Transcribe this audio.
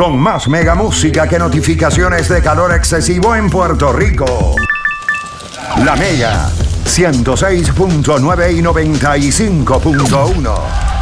con más mega música que notificaciones de calor excesivo en Puerto Rico. La Mega 106.9 y 95.1.